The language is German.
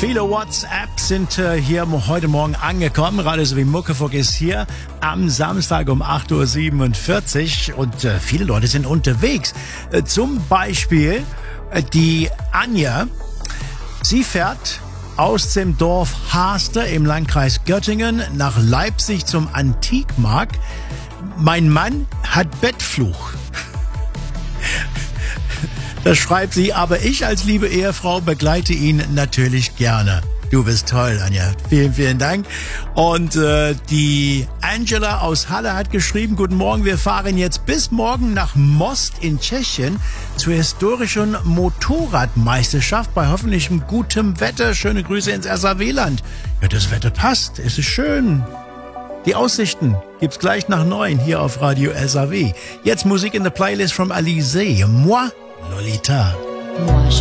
Viele WhatsApps sind hier heute Morgen angekommen. Radio sowie Muckefuck ist hier am Samstag um 8.47 Uhr und viele Leute sind unterwegs. Zum Beispiel die Anja. Sie fährt aus dem Dorf Haster im Landkreis Göttingen nach Leipzig zum Antikmarkt. Mein Mann hat Bettfluch. Das schreibt sie, aber ich als liebe Ehefrau begleite ihn natürlich gerne. Du bist toll, Anja. Vielen, vielen Dank. Und die Angela aus Halle hat geschrieben, guten Morgen, wir fahren jetzt bis morgen nach Most in Tschechien zur historischen Motorradmeisterschaft bei hoffentlich gutem Wetter. Schöne Grüße ins SAW-Land. Ja, das Wetter passt. Es ist schön. Die Aussichten gibt's gleich nach 9 hier auf Radio SAW. Jetzt Musik in der Playlist from Alizé. Moi, Lolita. Moi,